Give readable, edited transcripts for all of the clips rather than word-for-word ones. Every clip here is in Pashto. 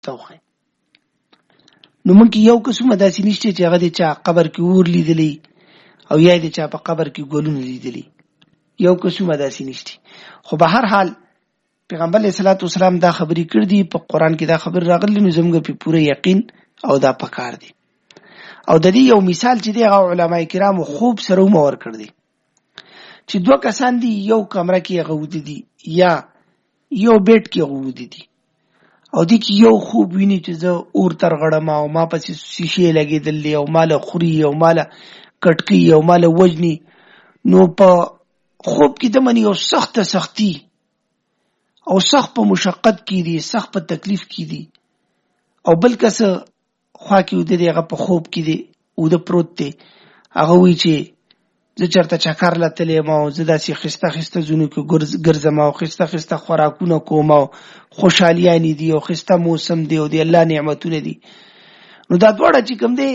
توخه. نو مونږ یو قسمه داسې نشته چې هغه د چا قبر کې اور لیدلی او یا د چا په قبر کې ګلونه لیدلی، یو قسمه داسې نشته. خو به هر حال پیغمبر علیه الصلاۃ والسلام دا خبرې کړې دي، په قران کې دا خبر راغلی، نو زموږ په پوره یقین او دا پکار دي. او د دې یو مثال چې دی هغه علماء کرامو خوب سره مور کړ دي چې دوه کسان دي یو کمره کې غوډي دي یا یو بیت کې غوډي دي او د کی یو خوب ویني چې زه اور تر غړم او ما پسې شیشه لګېدلې او مال خوري او مال کټکی او مال وجني. نو په خوب کې د منی یو سختی او سخت په مشقت کې دي، سخت په تکلیف کې دي، او بل کس خوا کې ود دی هغه په خوب کې دی او د پروت دی، هغه وی چې زه چرته چکر لتلې ما او زه داسې خسته زونو کې ګرځم او خسته خوراکونه کوم او خوشحالیانی دي او خسته موسم دی او دی الله نعمتونه دي. نو دا دواړه چې کوم دی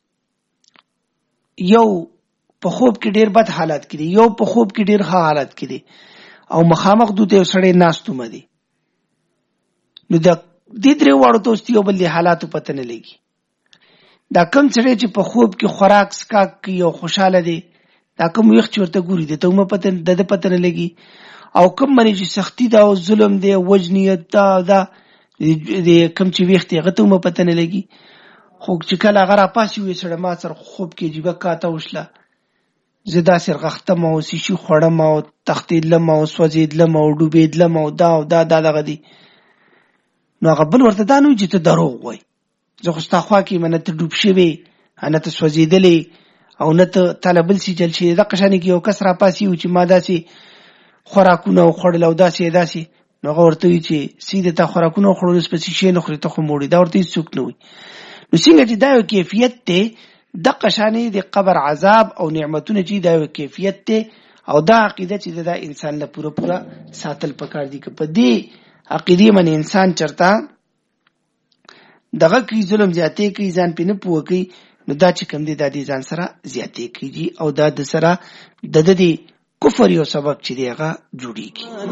یو په خوب کې ډیر بد حالت کې دي، یو په خوب کې ډیر ښه حالت کې دي او مخامخ دوی یو سړی ناستو مدي. نو دا دې درې واړو دوستي یو بل حالاتو پته نه لګي. دا کوم سړی چې په خوب کې خوراک سکاک کوي او خوشاله دی، دا کوم وخت چورته ګوري ته مې پته د پته نه لګي. او کوم باندې چې سختی دا او ظلم دی وجنیت دا د کوم چې وخت هغه ته مې پته نه لګي. خو چې کله هغه را پاسي وي سره ما سره خوب کې جيبه کاته وشله، زه داسې رغختم او شیشې خوړم او تختیدلم او سوځېدلم او ډوبېدلم او دا دغه دي. نو هغه بل ورته دا نه وي چې ته دروغ وایې، زه خو ستا خوا کې نه ته ډوب شوې نه ته سوځېدلې او نه ته تاله بل سي جل شي. دغه شانې کې یو کس را پاسي و چې ما داسې خوراکونه وخوړل او داسې نو هغه ورته وي چې سیده تا خوراکونه وخوړل اوس پسې شی نه خورې ته خو موړې، دا ورته هېڅوک نه وي. نو څنګه چې دا یو کیفیت دی، دغه شانې د قبر عذاب او نعمتونه چې دا یو کیفیت دی او دا عقیده چې دا انسان له پوره ساتل پکار دي. که په دې عقیده باندې انسان چرته دغه کوي ظلم زیاتې کوي ځان پې نه پوه کوي، نو دا چې کوم دی دا د ځان سره زیاتې کیږي او دا د سره د کفر یو سبب چې دی هغه جوړیږي.